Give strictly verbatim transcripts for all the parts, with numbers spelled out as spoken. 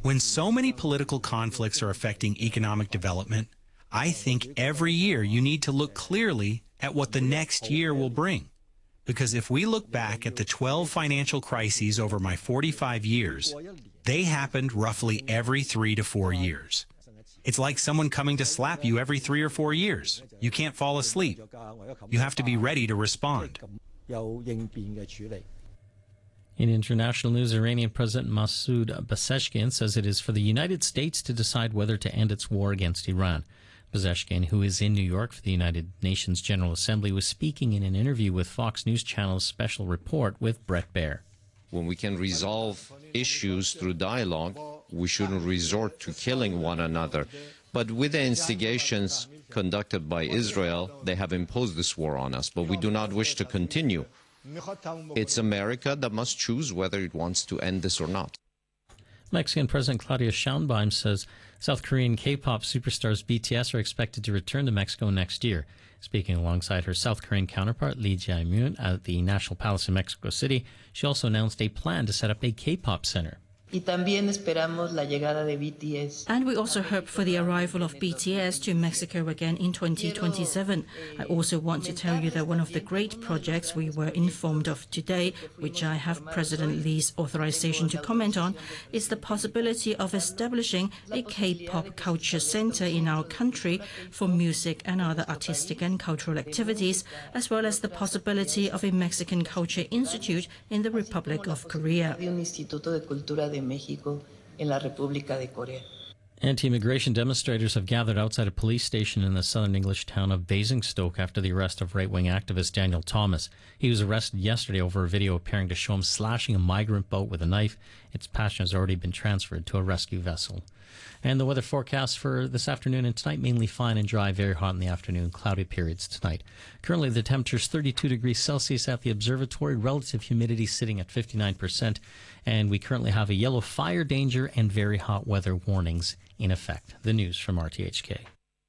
When so many political conflicts are affecting economic development, I think every year you need to look clearly at what the next year will bring. Because if we look back at the twelve financial crises over my forty-five years, they happened roughly every three to four years. It's like someone coming to slap you every three or four years. You can't fall asleep. You have to be ready to respond. In international news, Iranian President Masoud Pezeshkian says it is for the United States to decide whether to end its war against Iran. Pezeshkian, who is in New York for the United Nations General Assembly, was speaking in an interview with Fox News Channel's Special Report with Brett Baer. When we can resolve issues through dialogue, we shouldn't resort to killing one another. But with the instigations conducted by Israel, they have imposed this war on us, but we do not wish to continue. It's America that must choose whether it wants to end this or not. Mexican President Claudia Sheinbaum says South Korean K-pop superstars B T S are expected to return to Mexico next year. Speaking alongside her South Korean counterpart Lee Jae-myung at the National Palace in Mexico City, she also announced a plan to set up a K-pop center. Y también esperamos la llegada de B T S. And we also hope for the arrival of B T S to Mexico again in twenty twenty-seven. I also want to tell you that one of the great projects we were informed of today, which I have President Lee's authorization to comment on, is the possibility of establishing a K-pop culture center in our country for music and other artistic and cultural activities, as well as the possibility of a Mexican Culture Institute in the Republic of Korea. Mexico en la República de Corea. Anti-immigration demonstrators have gathered outside a police station in the southern English town of Basingstoke after the arrest of right-wing activist Daniel Thomas. He was arrested yesterday over a video appearing to show him slashing a migrant boat with a knife. Its passenger has already been transferred to a rescue vessel. And the weather forecast for this afternoon and tonight, mainly fine and dry, very hot in the afternoon, cloudy periods tonight. Currently, the temperature is thirty-two degrees Celsius at the observatory, relative humidity sitting at fifty-nine percent, and we currently have a yellow fire danger and very hot weather warnings in effect. The news from R T H K.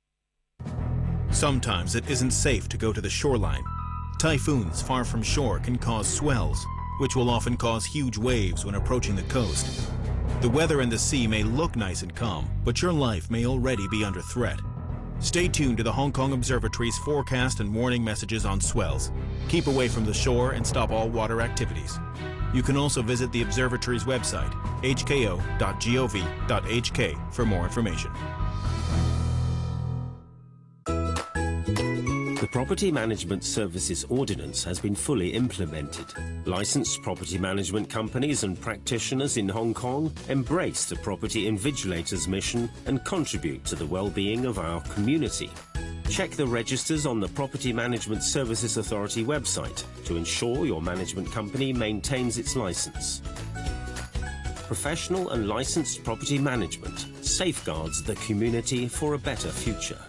Sometimes it isn't safe to go to the shoreline. Typhoons far from shore can cause swells, which will often cause huge waves when approaching the coast. The weather and the sea may look nice and calm, but your life may already be under threat. Stay tuned to the Hong Kong Observatory's forecast and warning messages on swells. Keep away from the shore and stop all water activities. You can also visit the observatory's website, h k o dot gov dot h k, for more information. The Property Management Services Ordinance has been fully implemented. Licensed property management companies and practitioners in Hong Kong embrace the property invigilator's mission and contribute to the well-being of our community. Check the registers on the Property Management Services Authority website to ensure your management company maintains its license. Professional and licensed property management safeguards the community for a better future.